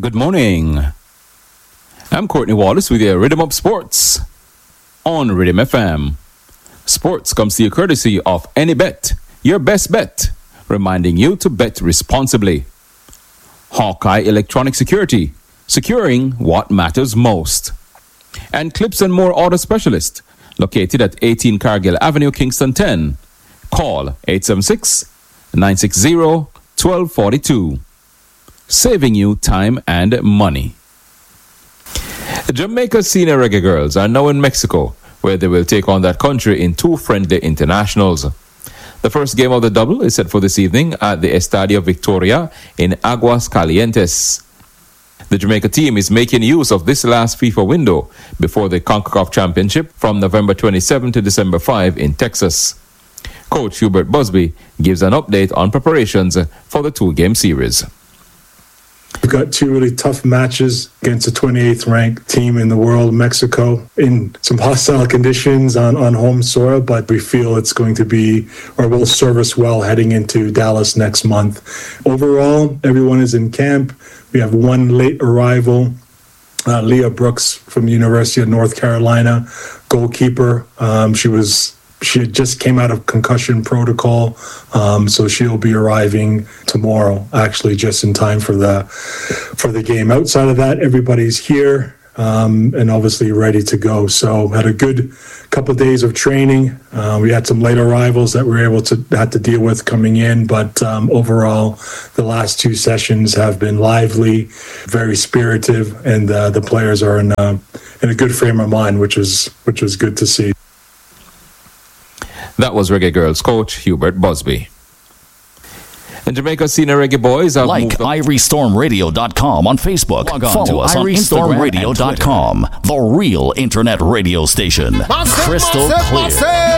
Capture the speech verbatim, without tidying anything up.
Good morning. I'm Courtney Wallace with your Rhythm Up Sports on Rhythm F M. Sports comes to you courtesy of AnyBet, your best bet, reminding you to bet responsibly. Hawkeye Electronic Security, securing what matters most. And Clips and More Auto Specialist, located at eighteen Cargill Avenue, Kingston ten. Call eight seven six, nine six zero, one two four two. Saving you time and money. Jamaica's senior reggae girls are now in Mexico, where they will take on that country in two friendly internationals. The first game of the double is set for this evening at the Estadio Victoria in Aguas Calientes. The Jamaica team is making use of this last FIFA window before the CONCACAF Championship from November twenty-seventh to December fifth in Texas. Coach Hubert Busby gives an update on preparations for the two-game series. We've got two really tough matches against the twenty-eighth ranked team in the world, Mexico, in some hostile conditions on, on home soil, but we feel it's going to be, or will serve us well heading into Dallas next month. Overall, everyone is in camp. We have one late arrival, uh, Leah Brooks from the University of North Carolina, goalkeeper. Um, she was She had just came out of concussion protocol, um, so she'll be arriving tomorrow, actually just in time for the for the game. Outside of that, everybody's here um, and obviously ready to go. So had a good couple of days of training. Uh, we had some late arrivals that we were able to had to deal with coming in, but um, overall, the last two sessions have been lively, very spirited, and uh, the players are in uh, in a good frame of mind, which is which was good to see. That was Reggae Girls coach Hubert Busby. And Jamaica's senior reggae boys have like irie storm radio dot com on Facebook. Log on Follow to us on irie storm radio dot com, the real internet radio station. Crystal clear.